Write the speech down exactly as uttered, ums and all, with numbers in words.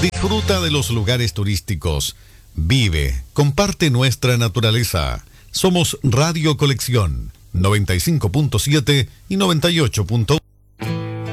Disfruta de los lugares turísticos. Vive, comparte nuestra naturaleza. Somos Radio Colección noventa y cinco punto siete y noventa y ocho punto uno.